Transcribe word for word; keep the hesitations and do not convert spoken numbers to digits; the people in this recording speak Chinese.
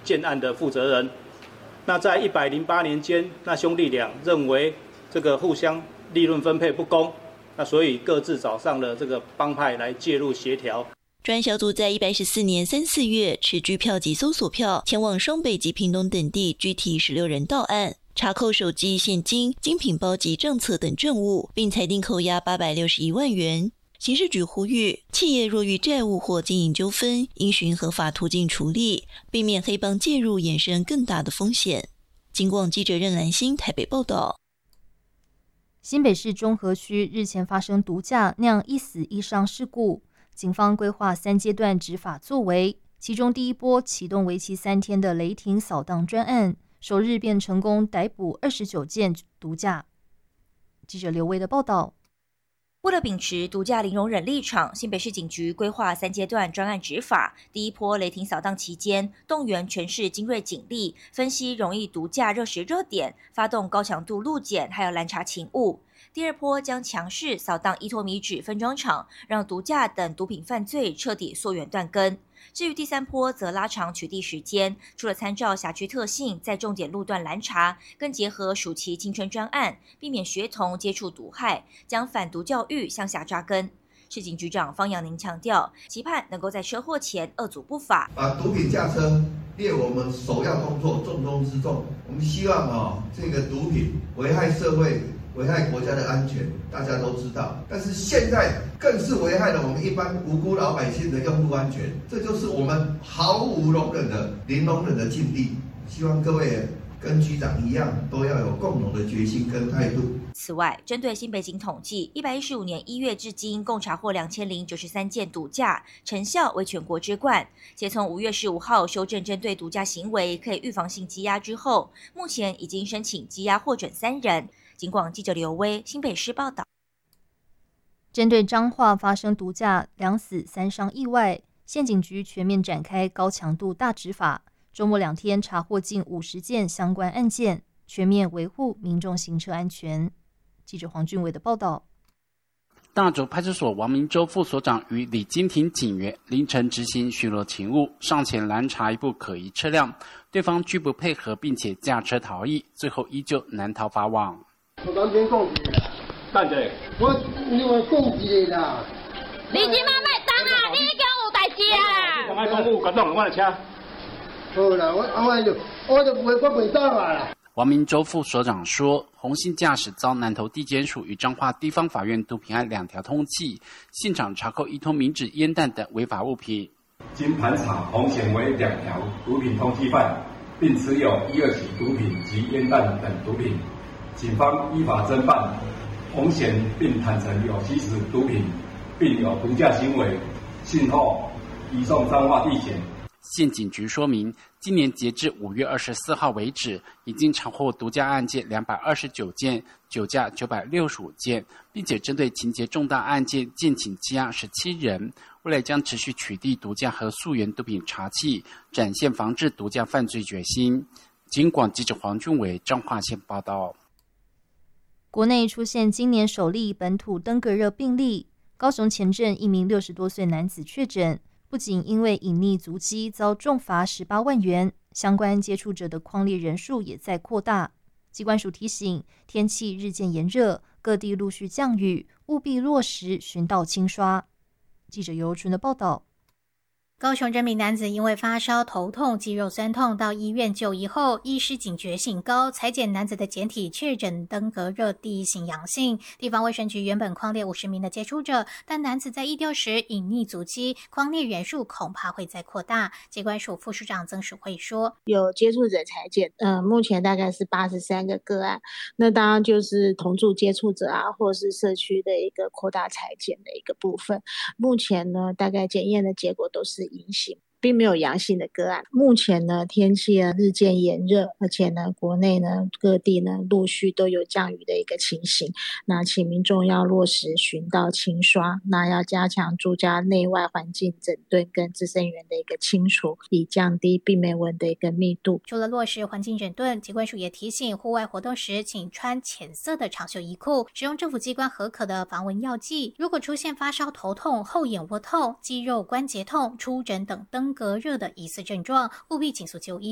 建案的负责人。那在一百零八年间，那兄弟俩认为这个互相利润分配不公，那所以各自找上了这个帮派来介入协调。 专案小组在一百一十四年三四月持拘票及搜索票前往双北及屏东等地，拘提十六人到案，查扣手机、现金、精品包及账册等证物，并裁定扣押八百六十一万元。刑事局呼吁，企业若遇债务或经营纠纷，应循合法途径处理，避免黑帮介入衍生更大的风险。警广记者任兰心台北报道。 新北市中和区日前发生毒驾酿一死一伤事故，警方规划三阶段执法作为，其中第一波启动为期三天的雷霆扫荡专案，首日便成功逮捕二十九件毒驾。记者刘威的报道。 为了秉持毒驾零容忍立场，新北市警局规划三阶段专案执法。第一波雷霆扫荡期间，动员全市精锐警力，分析容易毒驾热时热点，发动高强度路检，还有拦查勤务。第二波将强势扫荡依托米脂分装厂，让毒驾等毒品犯罪彻底溯源断根。至于第三波，则拉长取缔时间，除了参照辖区特性，在重点路段拦查，更结合暑期青春专案，避免学童接触毒害，将反毒教育向下扎根。市警局长方阳宁强调，期盼能够在车祸前遏阻不法， 把毒品驾车列我们首要工作重中之重。我们希望哦，这个毒品危害社会、危害国家的安全，大家都知道，但是现在更是危害了我们一般无辜老百姓的用路安全，这就是我们毫无容忍的零容忍的境地。希望各位跟局长一样，都要有共同的决心跟态度。 此外，针对新北警统计，一百一十五年一月至今共查获两千零九十三件毒驾，成效为全国之冠。且从五月十五号修正针对毒驾行为可以预防性羁押之后，目前已经申请羁押获准三人。警广记者刘威新北市报道。 针对彰化发生毒驾两死三伤意外，县警局全面展开高强度大执法，周末两天查获近五十件相关案件，全面维护民众行车安全。记者黄俊伟的报道。 大竹派出所王明洲副所长与李金庭警员凌晨执行巡逻勤务，上前拦查一部可疑车辆，对方拒不配合，并且驾车逃逸，最后依旧难逃法网。 我当天讲一个啦， 干者， 我另外讲一个啦。 你即摆卖当啊，你已经有代志啊。 赶快公务，赶动我的车。 好啦，我我就我就袂我袂走啊啦。 王明洲副所长说，洪姓驾驶遭南投地检署与彰化地方法院毒品案两条通缉，现场查扣一通明纸、烟弹等违法物品。 经盘查，洪显为两条毒品通缉犯，并持有一二起毒品及烟弹等毒品。警方依法侦办洪显，并坦承有吸食毒品，并有毒驾行为，信后移送彰化地检。 县警局说明，今年截至五月二十四号为止，已经查获毒驾案件两百二十九件，酒驾九百六十五件，并且针对情节重大案件建请羁押十七人。未来将持续取缔毒驾和溯源毒品查缉，展现防治毒驾犯罪决心。警广记者黄俊伟彰化县报道。 国内出现今年首例本土登革热病例，高雄前镇一名六十多岁男子确诊，不仅因为隐匿足迹遭重罚十八万元，相关接触者的匡列人数也在扩大。机关署提醒，天气日渐炎热，各地陆续降雨，务必落实巡道清刷。记者尤纯的报道。 高雄这名男子因为发烧、头痛、肌肉酸痛到医院就医后，医师警觉性高，采检男子的检体确诊登革热第一型阳性。地方卫生局原本匡列五十名的接触者，但男子在疫调时隐匿足迹，匡列人数恐怕会再扩大。疾管署副署长曾淑慧说， 有接触者采检，呃，目前大概是八十三个个案，那当然就是同住接触者啊，或是社区的一个扩大采检的一个部分。目前呢，大概检验的结果都是阴性，并没有阳性的个案。目前呢，天气啊日渐炎热，而且呢，国内呢各地呢陆续都有降雨的一个情形。那请民众要落实巡道清刷，那要加强住家内外环境整顿跟滋生源的一个清除，以降低病媒蚊的一个密度。 除了落实环境整顿，疾管署也提醒，户外活动时请穿浅色的长袖衣裤，使用政府机关核可的防蚊药剂。如果出现发烧、头痛、后眼窝痛、肌肉关节痛、出疹等登革热的疑似症状，务必尽速就医。